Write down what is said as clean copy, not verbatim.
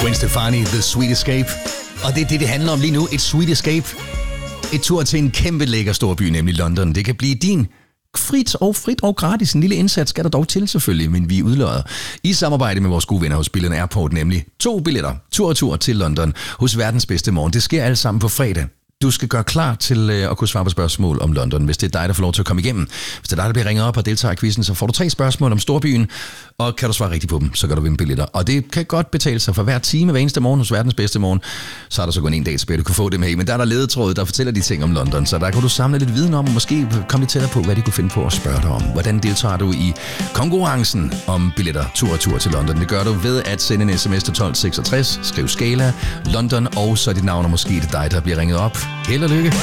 Gwen Stefani, The Sweet Escape. Og det er det handler om lige nu. Et Sweet Escape. Et tur til en kæmpe lækker storby, nemlig London. Det kan blive din frit og gratis. En lille indsats skal der dog til selvfølgelig, men vi udlodder i samarbejde med vores gode venner hos Billund Airport, nemlig 2 billetter tur til London hos verdens bedste morgen. Det sker alt sammen på fredag. Du skal gøre klar til at kunne svare på spørgsmål om London, hvis det er dig, der får lov til at komme igennem. Hvis det er dig, der bliver ringet op og deltager i quizzen, så får du 3 spørgsmål om storbyen, og kan du svare rigtigt på dem, så kan du vinde billetter. Og det kan godt betale sig for hver time hver eneste morgen hos verdens bedste morgen. Så er der så kun en dag tilbage, du kan få det med. Men der er der ledetråd, der fortæller de ting om London, så der kan du samle lidt viden om, og måske komme lidt tættere på, hvad de kunne finde på at spørge dig om. Hvordan deltager du i konkurrencen om billetter tur til London? Det gør du ved at sende en sms til 1266, skriv Skala, London, og så dit navn, og måske det er dig, der bliver ringet op. Held og lykke.